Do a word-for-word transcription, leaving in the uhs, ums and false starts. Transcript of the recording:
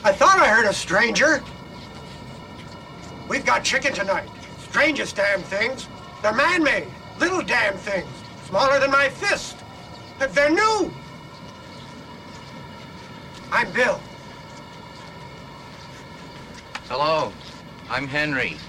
I thought I heard a stranger. We've got chicken tonight. Strangest damn things. They're man-made. Little damn things. Smaller than my fist. They're new. I'm Bill. Hello. I'm Henry.